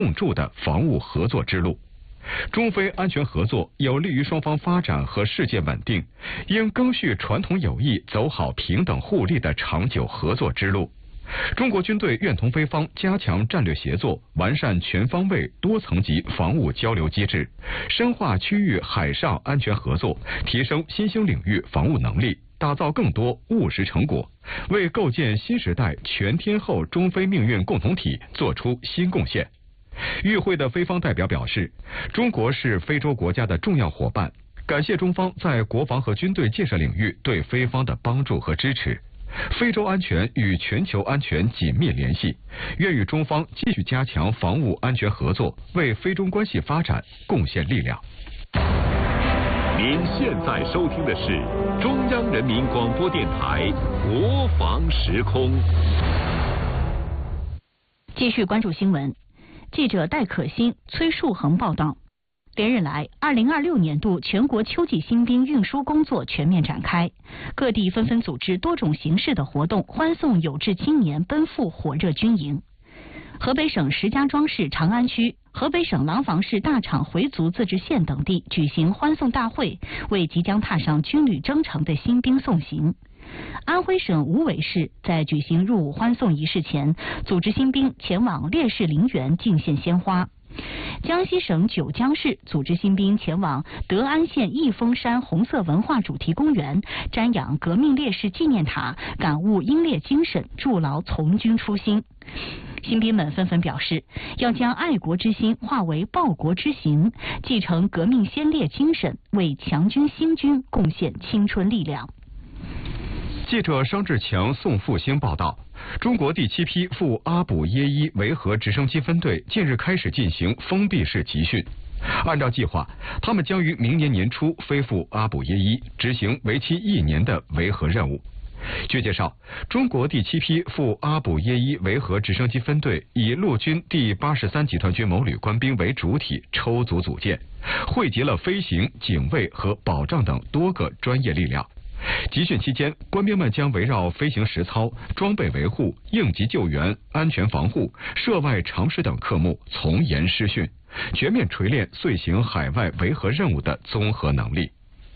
共筑的防务合作之路。中非安全合作有利于双方发展和世界稳定，应赓续传统友谊，走好平等互利的长久合作之路。中国军队愿同非方加强战略协作，完善全方位多层级防务交流机制，深化区域海上安全合作，提升新兴领域防务能力，打造更多务实成果，为构建新时代全天候中非命运共同体作出新贡献。与会的非方代表表示，中国是非洲国家的重要伙伴，感谢中方在国防和军队建设领域对非方的帮助和支持。非洲安全与全球安全紧密联系，愿与中方继续加强防务安全合作，为非中关系发展贡献力量。 您现在收听的是中央人民广播电台国防时空。 继续关注新闻，记者戴可欣、崔树恒报道。连日来，2026年度全国秋季新兵运输工作全面展开，各地纷纷组织多种形式的活动，欢送有志青年奔赴火热军营。河北省石家庄市长安区、河北省廊坊市大厂回族自治县等地举行欢送大会，为即将踏上军旅征程的新兵送行。安徽省无为市在举行入伍欢送仪式前，组织新兵前往烈士陵园敬献鲜花。江西省九江市组织新兵前往德安县义峰山红色文化主题公园瞻仰革命烈士纪念塔，感悟英烈精神，筑牢从军初心。新兵们纷纷表示，要将爱国之心化为报国之行，继承革命先烈精神，为强军兴军贡献青春力量。 记者商志强、宋复兴报道，中国第7批赴阿卜耶伊维和直升机分队近日开始进行封闭式集训。按照计划，他们将于明年年初飞赴阿卜耶伊，执行为期1年的维和任务。据介绍，中国第7批赴阿卜耶伊维和直升机分队以陆军第83集团军某旅官兵为主体抽组组建，汇集了飞行、警卫和保障等多个专业力量。集训期间，官兵们将围绕飞行实操、装备维护、应急救援、安全防护、涉外常识等科目从严施训，全面锤炼遂行海外维和任务的综合能力。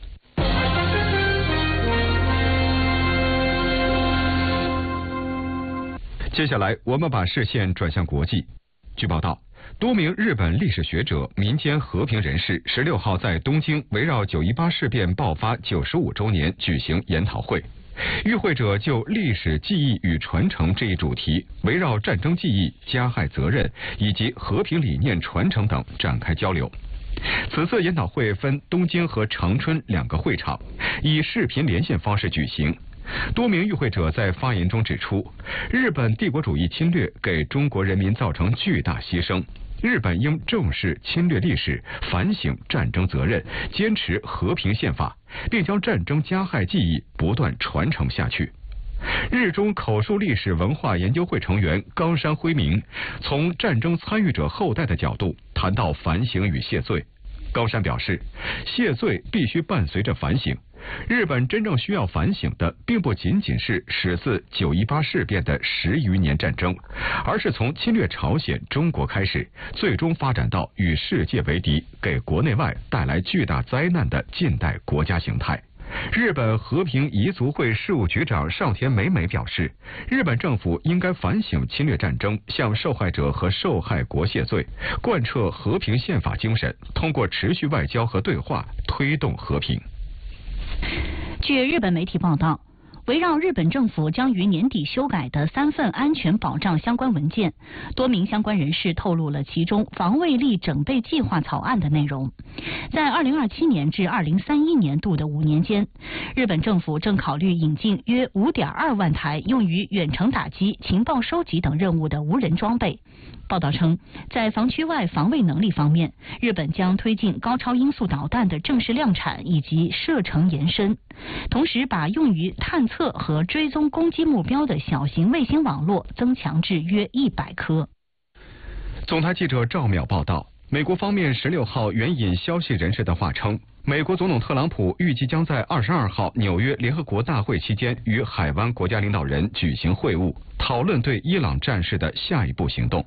接下来，我们把视线转向国际。据报道，多名日本历史学者、民间和平人士16号在东京围绕9·18事变爆发95周年举行研讨会。与会者就历史记忆与传承这一主题，围绕战争记忆、加害责任以及和平理念传承等展开交流。此次研讨会分东京和长春2个会场，以视频连线方式举行。多名与会者在发言中指出，日本帝国主义侵略给中国人民造成巨大牺牲，日本应正视侵略历史，反省战争责任，坚持和平宪法，并将战争加害记忆不断传承下去。日中口述历史文化研究会成员冈山辉明从战争参与者后代的角度谈到反省与谢罪。冈山表示，谢罪必须伴随着反省。日本真正需要反省的，并不仅仅是始自9·18事变的10余年战争，而是从侵略朝鲜、中国开始，最终发展到与世界为敌，给国内外带来巨大灾难的近代国家形态。日本和平彝族会事务局长上田美美表示，日本政府应该反省侵略战争，向受害者和受害国谢罪，贯彻和平宪法精神，通过持续外交和对话推动和平。 据日本媒体报道，围绕日本政府将于年底修改的3份安全保障相关文件，多名相关人士透露了其中防卫力整备计划草案的内容。在2027年至2031年度的5年间，日本政府正考虑引进约5.2万台用于远程打击、情报收集等任务的无人装备。报道称，在防区外防卫能力方面，日本将推进高超音速导弹的正式量产以及射程延伸，同时把用于探测和追踪攻击目标的小型卫星网络增强至约100颗。 总台记者赵淼报道，美国方面16号援引消息人士的话称，美国总统特朗普预计将在22号纽约联合国大会期间与海湾国家领导人举行会晤，讨论对伊朗战事的下一步行动。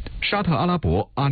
沙特阿拉伯、阿